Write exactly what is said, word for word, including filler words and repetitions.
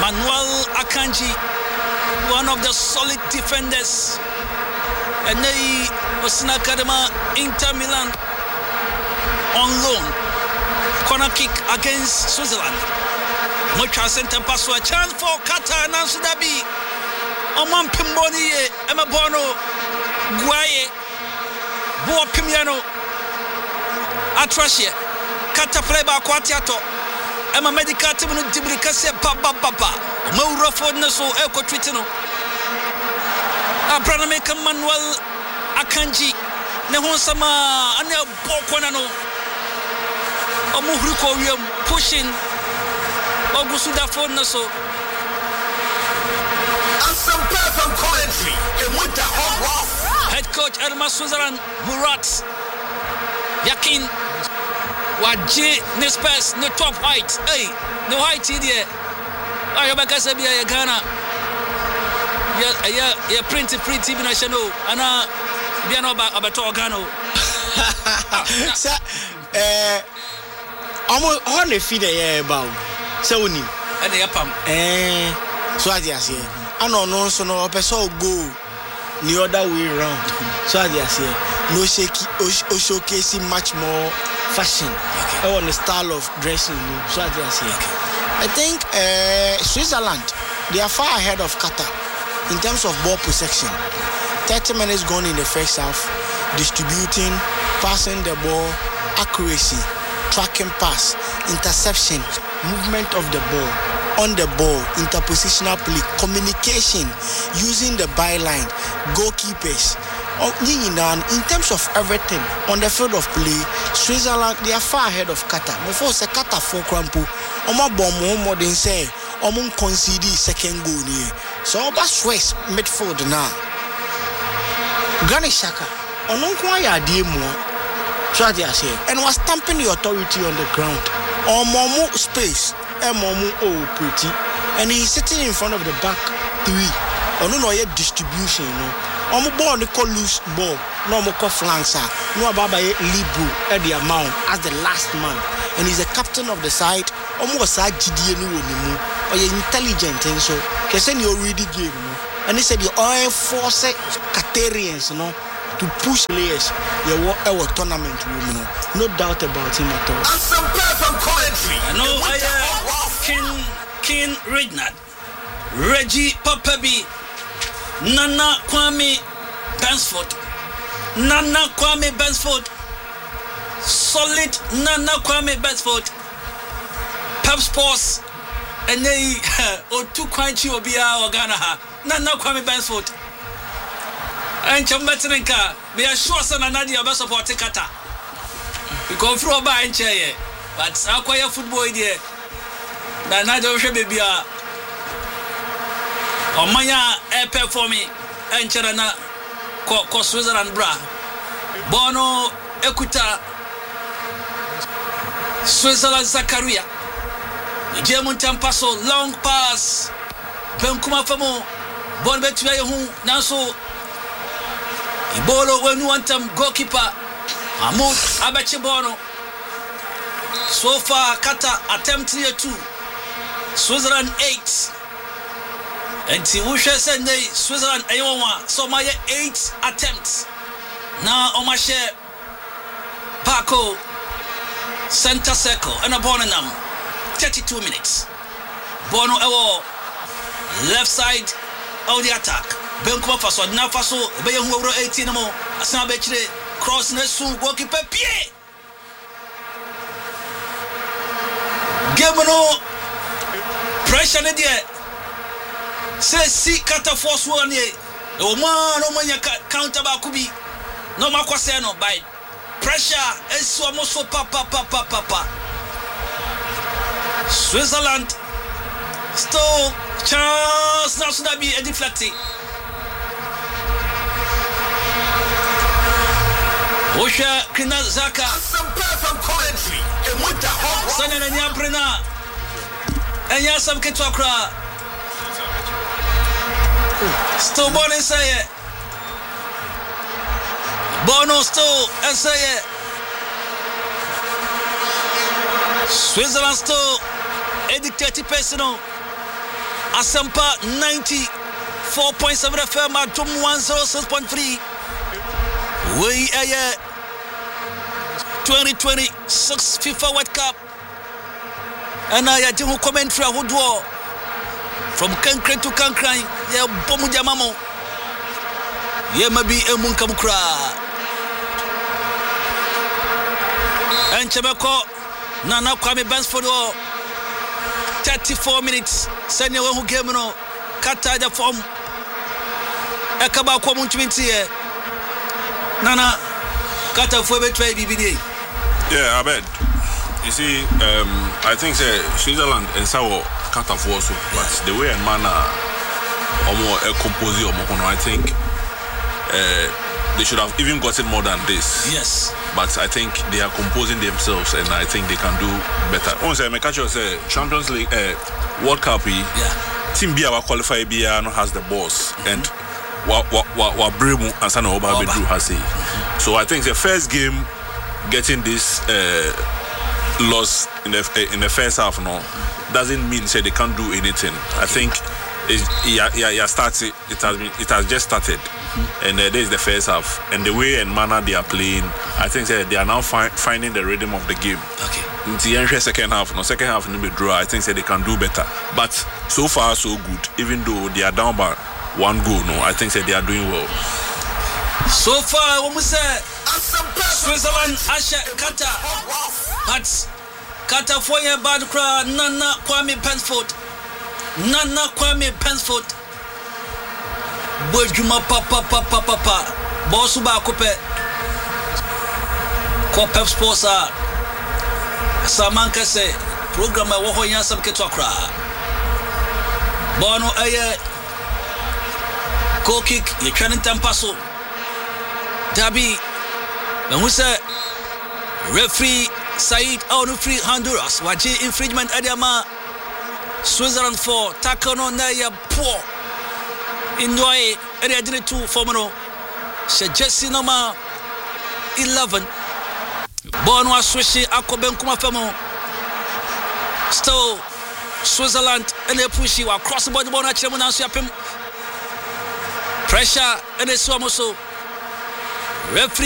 Manuel Akanji, one of the solid defenders. And they was in Academa Inter Milan on loan. Corner kick against Switzerland. Mucha center pass for a chance for Qatar and Sudabi. Oman Pimboni, Emma Bono, Guaye, Boa Pimiano, Atrashia, Qatar play by Quatiato, Emma Medica Timon Tibricase, Papa Papa, Maura for Naso, Elko Tritino, Abranameka Manuel Akanji, Nehonsama, Anel Boquanano, Omuhruko, pushing. Ogusuda for Naso. And some perfect commentary. Head coach Elma Switzerland, Murat Yakin Waji Nespes, no top height. Hey, no height here. I am a Casabia Ghana. Yeah, yeah, yeah, printed pretty national. And uh, Biano Abato Gano. Sir, eh, I'm on the feed about. So we need and the apam eh so as you say I no no so no person go the other way round so as you say no shaky o showcasing much more fashion okay. On the style of dressing so as you say okay. I think uh, Switzerland they are far ahead of Qatar in terms of ball possession. thirty minutes gone in the first half, distributing, passing the ball, accuracy, tracking pass, interception, movement of the ball, on the ball, interpositional play, communication, using the byline, goalkeepers. In terms of everything on the field of play, Switzerland they are far ahead of Qatar. Before say Qatar for crampo, Oma bomb more than say Omun concede second goal here. So Oba Swiss midfield now. Granit Xhaka, Onon kwaya die mo. So I say, and was stamping the authority on the ground. Or Momo space, and Momo oh pretty, and he's sitting in front of the back three. Or no, no, yet distribution, you know. Omo ball they call loose ball, no more call flanks, no baba libro at the amount as the last man, and he's a captain of the side. Almost a G D N or you're intelligent, and so can send you already game, you know. And he said, you all force Qatarians, you know. To push players, your our tournament, you know, no doubt about him at all. And some perfect commentary. I know I uh, King King Regnard, Reggie Papabi, Nana Kwame Bansford, Nana Kwame Bansford, solid Nana Kwame Bansford, Pep Sports, and they or two quanchi or Bia or Ghana, Nana Kwame Bansford. And Chambertinka, we are sure son and Nadia best support Qatar. We go through a buy and chair, but acquire football idea. Nana should be a Omaya air for me and Charana Co Switzerland bra. Bono Equita Switzerland Zakaria. German Tampaso, long pass. Benkuma Famo, Bonbet Naso. Ibolo when you want them goalkeeper Mahmoud Abachibono. So far Qatar attempt here two, Switzerland eight. And Tiwusha said they Switzerland one. So my eight attempts. Now on my share Paco center circle and a Bonanam thirty-two minutes. Bono Ewo left side of the attack. Benkuma faso na faso be hu owro eighteen mo asan be kire cross na su goalkeeper pie game no pressure ne there say si Qatar force one e o man no manya counter ba kubi no makwase no by pressure esu omo so pa pa pa pa pa Switzerland still chance now should be a deflecting. Osha Kina Zaka. Some perfect commentary. And with the hot Sana na Nyaprena. And Yasam Ketokra. Still born in Saye. Bono still and Saye. Switzerland still a dictated personal. Asempa ninety-four point seven F M at one oh six point three. We are twenty twenty-six FIFA World Cup. And I do commentary ahodoɔ from Kankran to Kankran. Yeah, bomu jamamo. Yeah, maybe emu nkamukra. And Chebeko Nana Kwame Bansford thirty-four minutes. Senior who game no kata the form. Ekaba kwa munchimiti ye. Nana kata fuebe try B B D. Yeah, I bet. You see, um, I think say Switzerland and Sawo kata for also, but the way and manner omo a compose omo kono, I think uh, they should have even gotten more than this. Yes. But I think they are composing themselves, and I think they can do better. Once I make sure say Champions League, uh, World Cup, yeah. Team B our qualify B no has the boss, mm-hmm. and wa wa wa wa Bremu and Sana Oba Bedru has it. So I think the first game getting this uh, loss in the uh, in the first half no doesn't mean say they can't do anything. Okay. I think it yeah yeah yeah started it has been it has just started. Mm-hmm. And uh, this is the first half, and the way and manner they are playing, I think uh, they are now fi- finding the rhythm of the game. Okay. In the end, second half, no second half, no be draw. I think uh, they can do better. But so far, so good. Even though they are down by one goal, no, I think uh, they are doing well. So far, when we say Switzerland, Asha, Qatar, but Qatar for your bad crowd, Nana Kwame Pensford, Nana Kwame Pensford. Bojuma papa papa papa bosu ba kope ko pep sponsor samanka se program e wo ho yansam keto akra bono aye goal kick ye twanin tampaso dabi when we say referee Said Aunu free Honduras waji infringement adiama Switzerland for tackle no na ya poor in Noye, and I did two formano. Jesse number eleven. Born was swishing Akoben Kumafamo. Still Switzerland and they push you across the body. Pressure and they swam also. Referee.